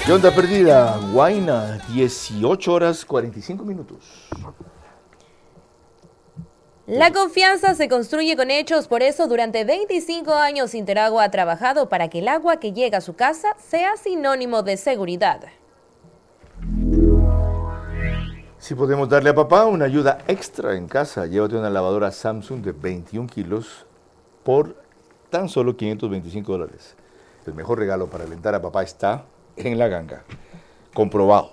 ¿Qué onda perdida? Guayna, 18 horas 45 minutos. La confianza se construye con hechos, por eso durante 25 años Interagua ha trabajado para que el agua que llega a su casa sea sinónimo de seguridad. Si podemos darle a papá una ayuda extra en casa, llévate una lavadora Samsung de 21 kilos por tan solo $525. El mejor regalo para alentar a papá está en La Ganga. Comprobado.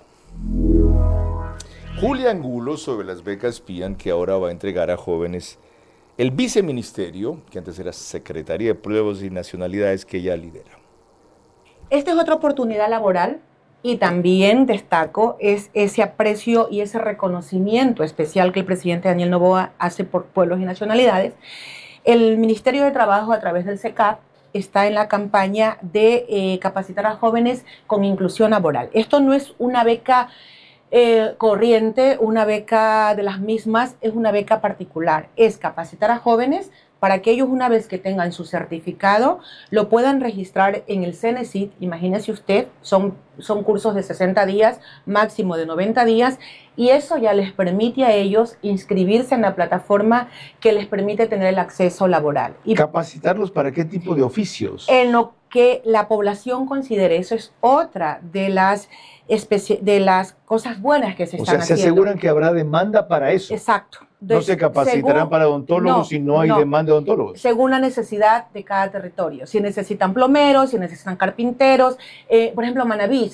Julia Angulo sobre las becas PIAN que ahora va a entregar a jóvenes el viceministerio, que antes era Secretaría de Pueblos y Nacionalidades, que ella lidera. Esta es otra oportunidad laboral y también destaco es ese aprecio y ese reconocimiento especial que el presidente Daniel Noboa hace por pueblos y nacionalidades. El Ministerio de Trabajo, a través del SECAP, está en la campaña de capacitar a jóvenes con inclusión laboral. Esto no es una beca corriente, una beca de las mismas, es una beca particular. Es capacitar a jóvenes para que ellos, una vez que tengan su certificado, lo puedan registrar en el Cenecit. Imagínese usted, son cursos de 60 días, máximo de 90 días, y eso ya les permite a ellos inscribirse en la plataforma que les permite tener el acceso laboral. ¿Y capacitarlos para qué tipo de oficios? En lo que la población considere. Eso es otra de las cosas buenas que se están haciendo. O sea, se aseguran que habrá demanda para eso. Exacto. No se capacitarán para odontólogos si no hay demanda de odontólogos. Según la necesidad de cada territorio. Si necesitan plomeros, si necesitan carpinteros. Por ejemplo, Manabí,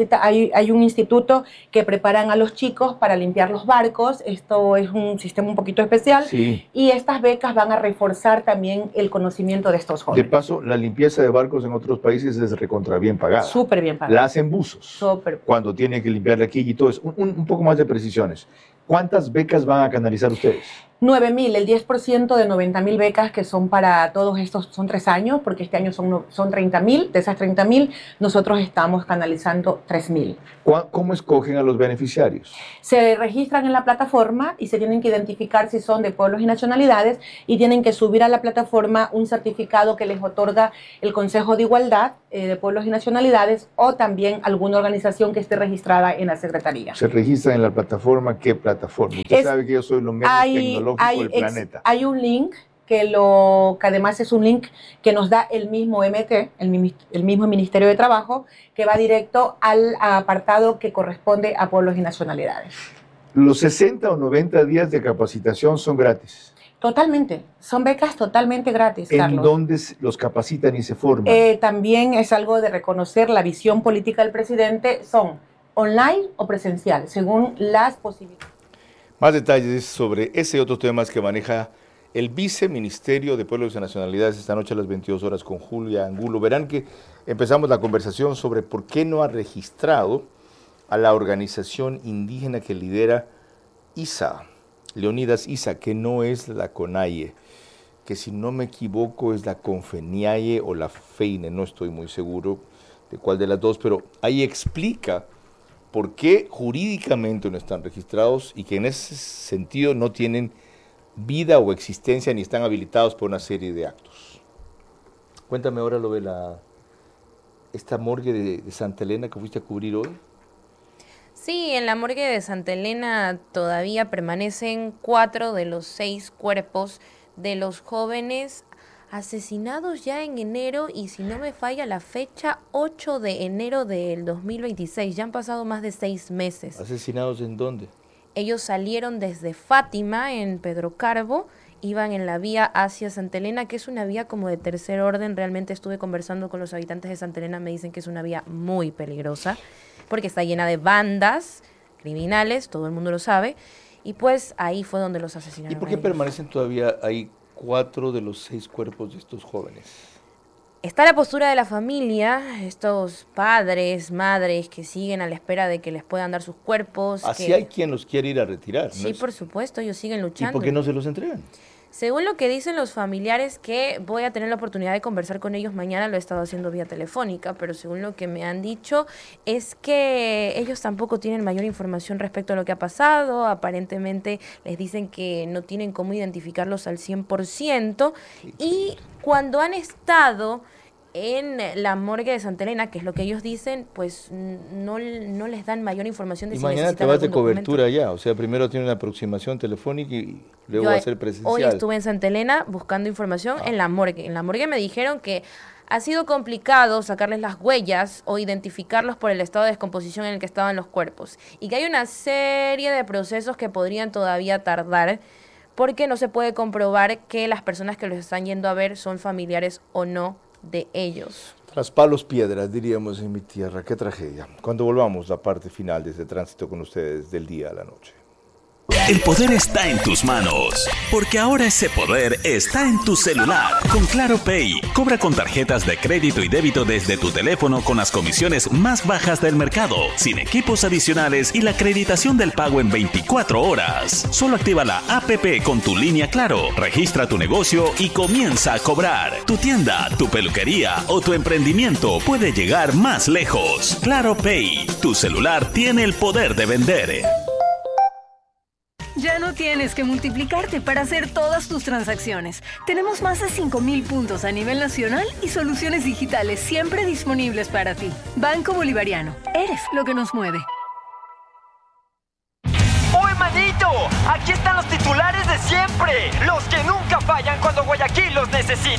hay un instituto que preparan a los chicos para limpiar los barcos. Esto es un sistema un poquito especial. Sí. Y estas becas van a reforzar también el conocimiento de estos jóvenes. De paso, la limpieza de barcos en otros países es recontra bien pagada. Súper bien pagada. La hacen buzos. Súper. Cuando tienen que limpiarla aquí y todo eso. Un poco más de precisiones. ¿Cuántas becas van a canalizar ustedes? 9.000, el 10% de 90.000 becas que son para todos estos, son 3 años, porque este año son 30.000, de esas 30.000 nosotros estamos canalizando 3.000. ¿Cómo escogen a los beneficiarios? Se registran en la plataforma y se tienen que identificar si son de pueblos y nacionalidades y tienen que subir a la plataforma un certificado que les otorga el Consejo de Igualdad de Pueblos y Nacionalidades o también alguna organización que esté registrada en la Secretaría. ¿Se registran en la plataforma? ¿Qué plataforma? Usted sabe que yo soy lo menos tecnológico del planeta. Hay un link que además es un link que nos da el mismo MT, el mismo Ministerio de Trabajo, que va directo al apartado que corresponde a pueblos y nacionalidades. ¿Los 60 o 90 días de capacitación son gratis? Totalmente, son becas totalmente gratis, Carlos. ¿En dónde los capacitan y se forman? También es algo de reconocer la visión política del presidente, son online o presencial, según las posibilidades. Más detalles sobre ese y otros temas que maneja el Viceministerio de Pueblos y Nacionalidades esta noche a las 22 horas con Julia Angulo. Verán que empezamos la conversación sobre por qué no ha registrado a la organización indígena que lidera ISA, Leonidas ISA, que no es la CONAIE, que si no me equivoco es la CONFENIAE o la FEINE, no estoy muy seguro de cuál de las dos, pero ahí explica por qué jurídicamente no están registrados y que en ese sentido no tienen vida o existencia ni están habilitados por una serie de actos. Cuéntame ahora lo de esta morgue de Santa Elena que fuiste a cubrir hoy. Sí, en la morgue de Santa Elena todavía permanecen 4 de los 6 cuerpos de los jóvenes asesinados ya en enero y si no me falla la fecha 8 de enero del 2026. Ya han pasado más de 6 meses. ¿Asesinados en dónde? Ellos salieron desde Fátima, en Pedro Carbo, iban en la vía hacia Santa Elena, que es una vía como de tercer orden. Realmente estuve conversando con los habitantes de Santa Elena, me dicen que es una vía muy peligrosa, porque está llena de bandas criminales, todo el mundo lo sabe, y pues ahí fue donde los asesinaron. ¿Y por qué permanecen todavía ahí 4 de los 6 cuerpos de estos jóvenes? Está la postura de la familia, estos padres, madres que siguen a la espera de que les puedan dar sus cuerpos. Así hay quien los quiere ir a retirar, sí, ¿no? Por supuesto, ellos siguen luchando. ¿Y por qué no se los entregan? Según lo que dicen los familiares, que voy a tener la oportunidad de conversar con ellos mañana, lo he estado haciendo vía telefónica, pero según lo que me han dicho, es que ellos tampoco tienen mayor información respecto a lo que ha pasado. Aparentemente les dicen que no tienen cómo identificarlos al 100%, y cuando han estado en la morgue de Santa Elena, que es lo que ellos dicen, pues no les dan mayor información de Y si mañana te necesitan vas de algún cobertura ya, o sea, primero tiene una aproximación telefónica y luego Yo va a ser presencial. Hoy estuve en Santa Elena buscando información en la morgue. En la morgue me dijeron que ha sido complicado sacarles las huellas o identificarlos por el estado de descomposición en el que estaban los cuerpos. Y que hay una serie de procesos que podrían todavía tardar porque no se puede comprobar que las personas que los están yendo a ver son familiares o no de ellos. Tras palos piedras, diríamos en mi tierra. Qué tragedia. Cuando volvamos a la parte final de este tránsito con ustedes del día a la noche. El poder está en tus manos, porque ahora ese poder está en tu celular. Con Claro Pay, cobra con tarjetas de crédito y débito desde tu teléfono con las comisiones más bajas del mercado, sin equipos adicionales y la acreditación del pago en 24 horas. Solo activa la APP con tu línea Claro, registra tu negocio y comienza a cobrar. Tu tienda, tu peluquería o tu emprendimiento puede llegar más lejos. Claro Pay, tu celular tiene el poder de vender. Ya no tienes que multiplicarte para hacer todas tus transacciones. Tenemos más de 5,000 puntos a nivel nacional y soluciones digitales siempre disponibles para ti. Banco Bolivariano. Eres lo que nos mueve. ¡Uy, manito! Aquí están los titulares de siempre. Los que nunca fallan cuando Guayaquil los necesita.